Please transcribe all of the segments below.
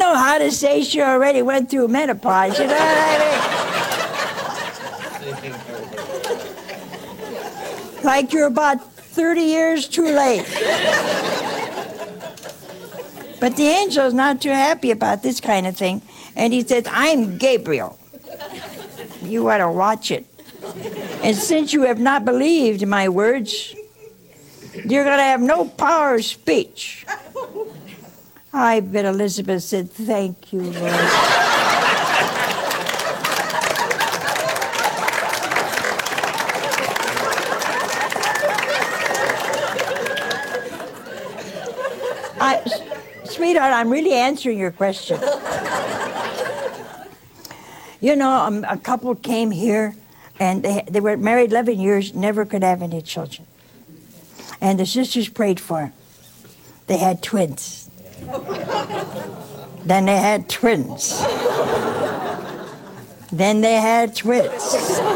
know how to say she already went through menopause. You know what I mean? Like you're about 30 years too late. But the angel's not too happy about this kind of thing. And he says, I'm Gabriel. You ought to watch it. And since you have not believed my words, you're going to have no power of speech. I bet Elizabeth said, thank you, Lord. Sweetheart, I'm really answering your question. You know, a couple came here, and they were married 11 years, never could have any children. And the sisters prayed for them. They had twins. Then they had twins. Then they had twins.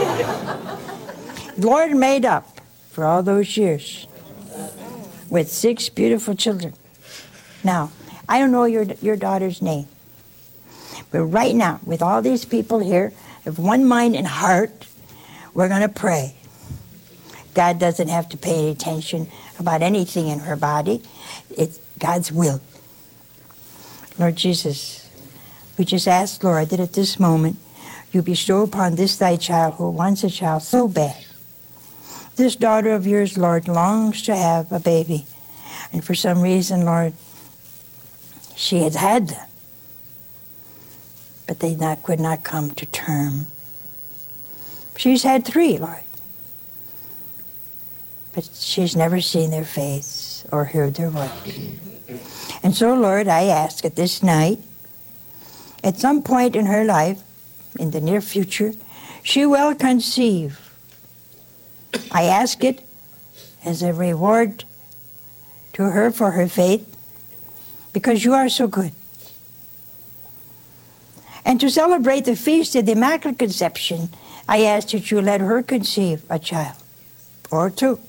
The Lord made up for all those years with 6 beautiful children. Now, I don't know your daughter's name, but right now, with all these people here, of one mind and heart, we're going to pray. God doesn't have to pay any attention about anything in her body. It's God's will. Lord Jesus, we just ask, Lord, that at this moment, you bestow upon this thy child who wants a child so bad. This daughter of yours, Lord, longs to have a baby. And for some reason, Lord, she has had them. But they could not come to term. She's had 3, Lord. But she's never seen their face or heard their voice. And so, Lord, I ask at this night, at some point in her life, in the near future, she will conceive. I ask it as a reward to her for her faith, because you are so good. And to celebrate the feast of the Immaculate Conception, I ask that you let her conceive a child, or 2.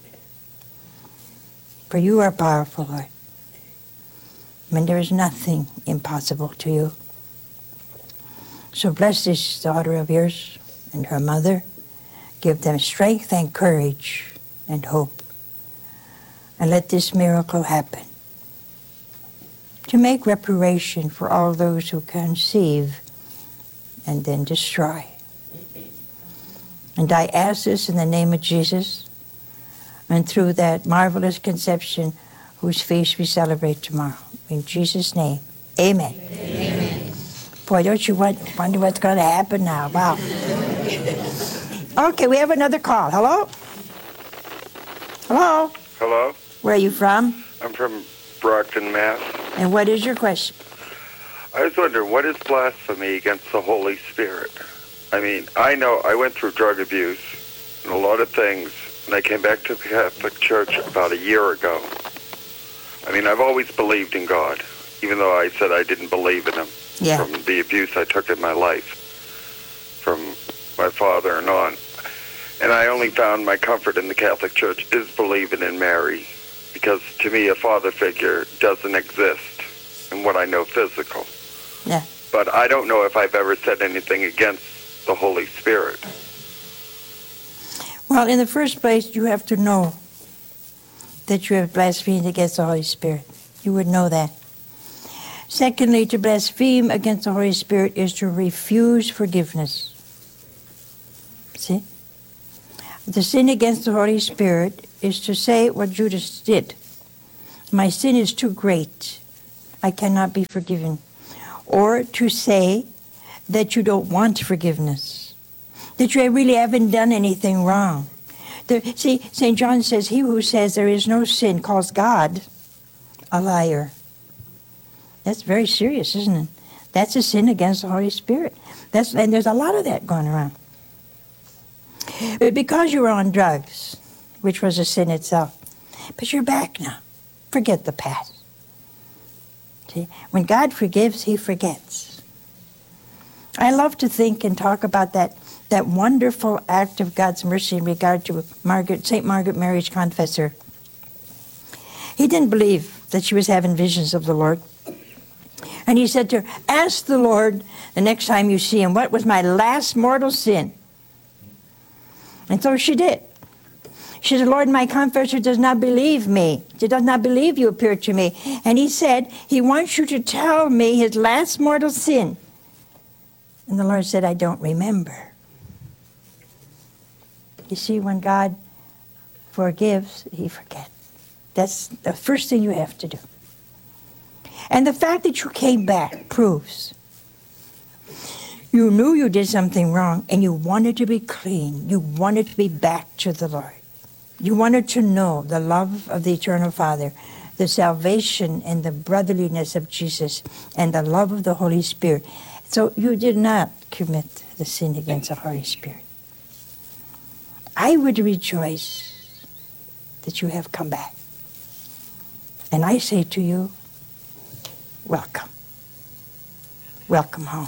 For you are powerful, Lord. And there is nothing impossible to you. So bless this daughter of yours and her mother. Give them strength and courage and hope. And let this miracle happen, to make reparation for all those who conceive and then destroy. And I ask this in the name of Jesus, and through that marvelous conception whose feast we celebrate tomorrow. In Jesus' name, amen. Amen. Boy, don't you wonder what's going to happen now? Wow. Okay, we have another call. Hello? Hello? Hello? Where are you from? I'm from Brockton, Mass. And what is your question? I was wondering, what is blasphemy against the Holy Spirit? I mean, I know I went through drug abuse and a lot of things, and I came back to the Catholic Church about a year ago. I mean, I've always believed in God, even though I said I didn't believe in him from the abuse I took in my life from my father and on. And I only found my comfort in the Catholic Church is believing in Mary, because to me a father figure doesn't exist in what I know physical. Yeah. But I don't know if I've ever said anything against the Holy Spirit. Well, in the first place, you have to know that you have blasphemed against the Holy Spirit. You would know that. Secondly, to blaspheme against the Holy Spirit is to refuse forgiveness. See? The sin against the Holy Spirit is to say what Judas did. My sin is too great. I cannot be forgiven. Or to say that you don't want forgiveness, that you really haven't done anything wrong. See, St. John says, he who says there is no sin calls God a liar. That's very serious, isn't it? That's a sin against the Holy Spirit. And there's a lot of that going around. Because you were on drugs, which was a sin itself, but you're back now. Forget the past. See, when God forgives, he forgets. I love to think and talk about that wonderful act of God's mercy in regard to St. Margaret Mary's confessor. He didn't believe that she was having visions of the Lord. And he said to her, ask the Lord the next time you see him, what was my last mortal sin? And so she did. She said, Lord, my confessor does not believe me. He does not believe you appeared to me. And he said, he wants you to tell me his last mortal sin. And the Lord said, I don't remember. You see, when God forgives, he forgets. That's the first thing you have to do. And the fact that you came back proves you knew you did something wrong and you wanted to be clean. You wanted to be back to the Lord. You wanted to know the love of the Eternal Father, the salvation and the brotherliness of Jesus, and the love of the Holy Spirit. So you did not commit the sin against the Holy Spirit. I would rejoice that you have come back. And I say to you, welcome. Welcome home.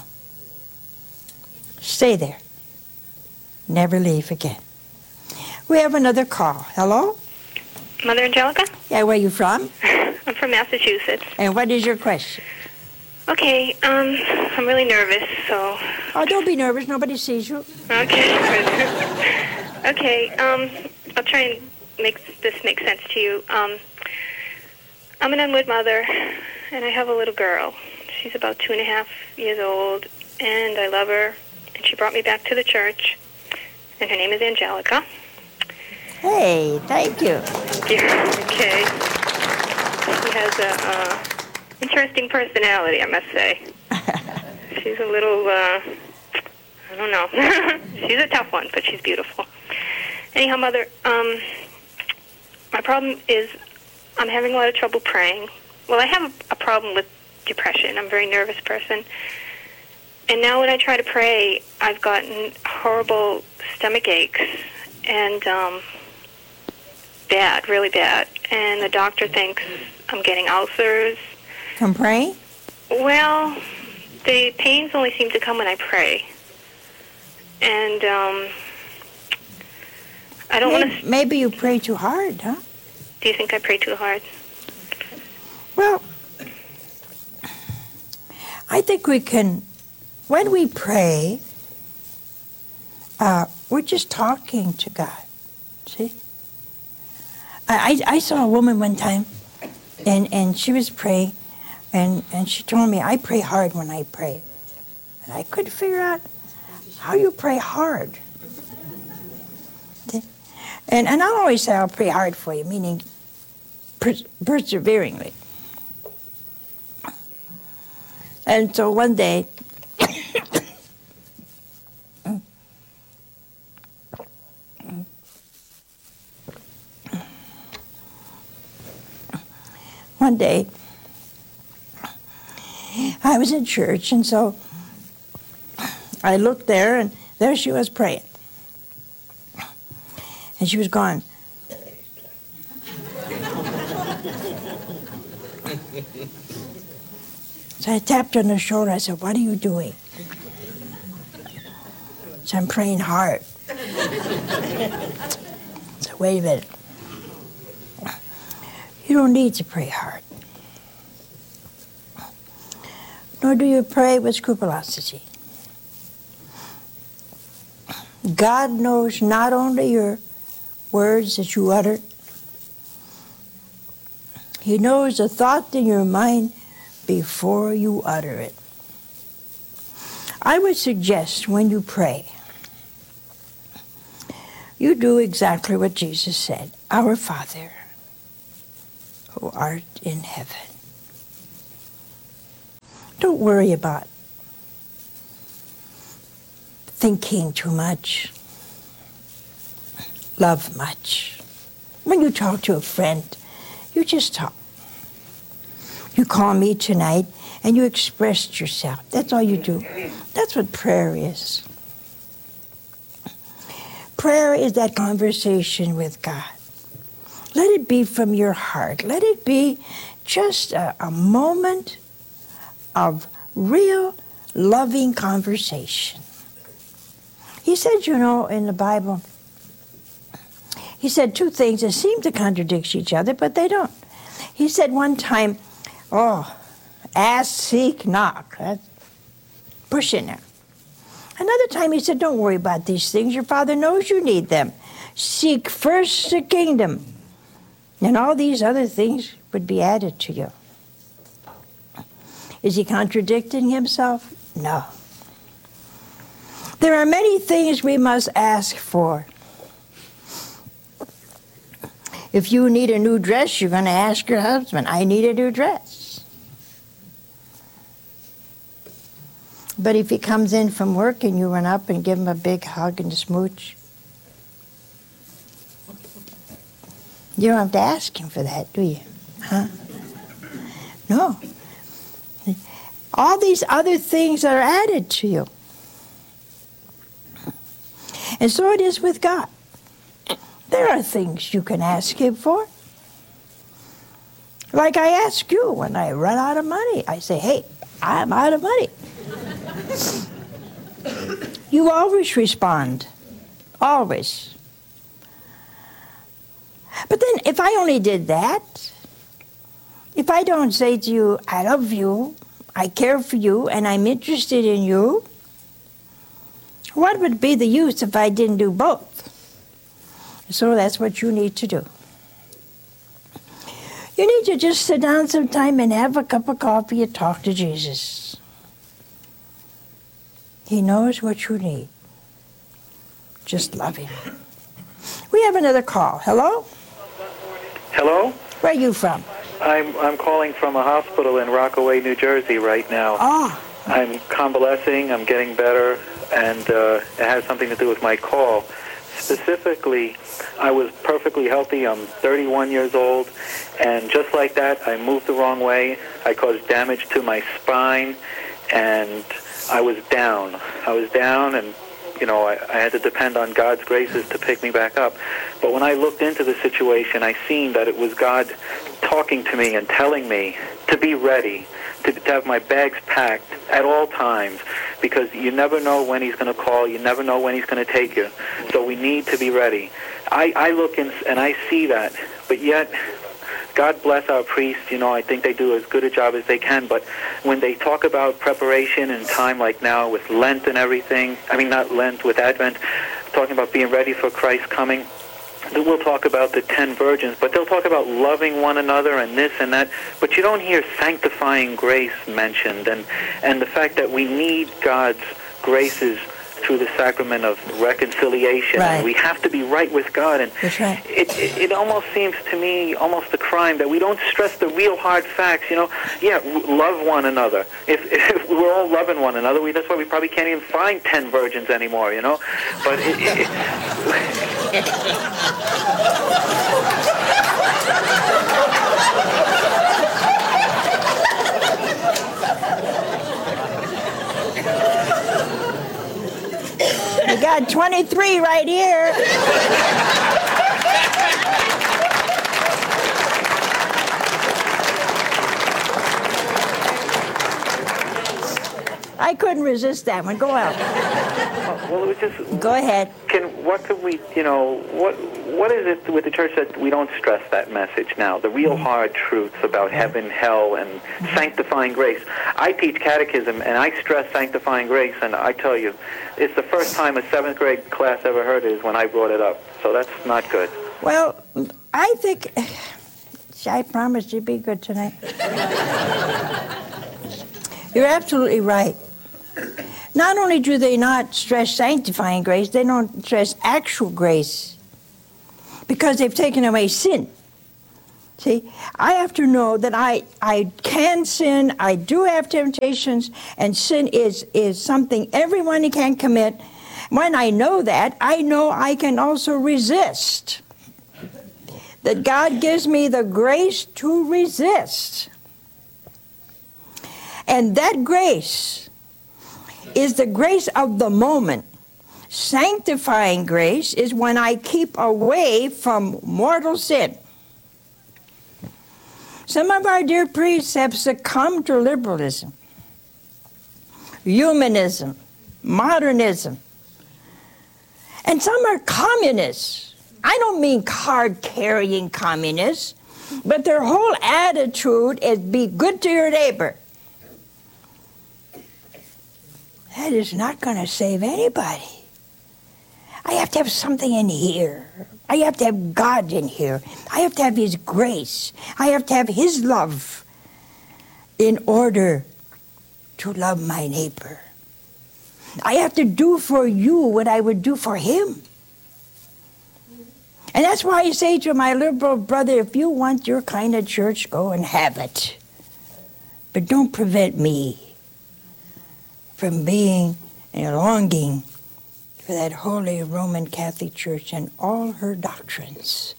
Stay there. Never leave again. We have another call. Hello? Mother Angelica? Yeah, where are you from? I'm from Massachusetts. And what is your question? Okay, I'm really nervous, so... Oh, don't be nervous. Nobody sees you. Okay. Okay, I'll try and make this make sense to you. I'm an unwed mother, and I have a little girl. She's about 2.5 years old, and I love her. And she brought me back to the church, and her name is Angelica. Hey, thank you. Yeah, okay. She has a interesting personality, I must say. She's a little, I don't know. She's a tough one, but she's beautiful. Anyhow, Mother, my problem is I'm having a lot of trouble praying. Well, I have a problem with depression. I'm a very nervous person. And now when I try to pray, I've gotten horrible stomach aches and bad, really bad. And the doctor thinks I'm getting ulcers. From praying? Well, the pains only seem to come when I pray. And I don't want to... Maybe you pray too hard, huh? Do you think I pray too hard? Well, I think we can... When we pray, we're just talking to God, see? I saw a woman one time, and she was praying, and she told me, I pray hard when I pray. And I couldn't figure out how you pray hard. See? And I'll always say, I'll pray hard for you, meaning perseveringly. And so one day, I was in church, and so I looked there, and there she was praying. And she was gone. So I tapped her on the shoulder. I said, what are you doing? So I'm praying hard. So wait a minute. You don't need to pray hard. Nor do you pray with scrupulosity. God knows not only your words that you utter, He knows the thought in your mind before you utter it. I would suggest when you pray, you do exactly what Jesus said. Our Father, who art in heaven. Don't worry about thinking too much, love much. When you talk to a friend, you just talk. You call me tonight and you expressed yourself. That's all you do. That's what prayer is. Prayer is that conversation with God. Let it be from your heart. Let it be just a moment of real loving conversation. He said, you know, in the Bible, he said two things that seem to contradict each other, but they don't. He said one time, Ask, seek, knock. That's pushing there. Another time he said, don't worry about these things. Your Father knows you need them. Seek first the kingdom, and all these other things would be added to you. Is he contradicting himself? No. There are many things we must ask for. If you need a new dress, you're going to ask your husband, I need a new dress. But if he comes in from work and you run up and give him a big hug and a smooch, you don't have to ask him for that, do you? Huh? No. All these other things are added to you. And so it is with God. There are things you can ask him for. Like I ask you when I run out of money. I say, hey, I'm out of money. You always respond. Always. But then if I only did that, if I don't say to you, I love you, I care for you, and I'm interested in you, what would be the use if I didn't do both? So that's what you need to do. You need to just sit down sometime and have a cup of coffee and talk to Jesus. He knows what you need. Just love him. We have another call. Hello? Hello? Where are you from? I'm calling from a hospital in Rockaway, New Jersey right now. Oh. I'm convalescing, I'm getting better, and it has something to do with my call. Specifically, I was perfectly healthy. I'm 31 years old, and just like that, I moved the wrong way. I caused damage to my spine, and I was down. And you know, I had to depend on God's graces to pick me back up. But when I looked into the situation, I seen that it was God talking to me and telling me to be ready, to have my bags packed at all times, because you never know when he's going to call, you never know when he's going to take you. So we need to be ready. I look and I see that, but yet God bless our priests. You know, I think they do as good a job as they can, but when they talk about preparation and time like now with Lent and everything, I mean not Lent, with Advent, talking about being ready for Christ's coming, we'll talk about the 10 virgins, but they'll talk about loving one another and this and that, but you don't hear sanctifying grace mentioned, and the fact that we need God's graces through the sacrament of reconciliation. Right. And we have to be right with God. And That's right. it almost seems to me almost a crime that we don't stress the real hard facts. You know, yeah, love one another. If we're all loving one another, that's why we probably can't even find 10 virgins anymore, you know. But We got 23 right here. I couldn't resist that one. Go out. well, it was just. Go ahead. What could we, you know, what is it with the church that we don't stress that message now? The real hard truths about heaven, hell, and sanctifying grace. I teach catechism, and I stress sanctifying grace, and I tell you, it's the first time a 7th grade class ever heard it is when I brought it up. So that's not good. Well, I think, I promised you'd be good tonight. You're absolutely right. Not only do they not stress sanctifying grace, they don't stress actual grace because they've taken away sin. See, I have to know that I can sin, I do have temptations, and sin is something everyone can commit. When I know that, I know I can also resist. That God gives me the grace to resist. And that grace is the grace of the moment. Sanctifying grace is when I keep away from mortal sin. Some of our dear priests have succumbed to liberalism, humanism, modernism, and some are communists. I don't mean card-carrying communists, but their whole attitude is be good to your neighbor. that is not going to save anybody. I have to have something in here. I have to have God in here. I have to have His grace. I have to have His love in order to love my neighbor. I have to do for you what I would do for him. And that's why I say to my liberal brother, if you want your kind of church, go and have it. But don't prevent me from being and longing for that holy Roman Catholic Church and all her doctrines.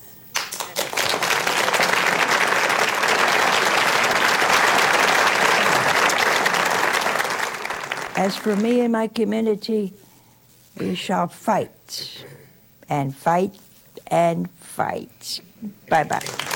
As for me and my community, we shall fight and fight and fight. Bye-bye.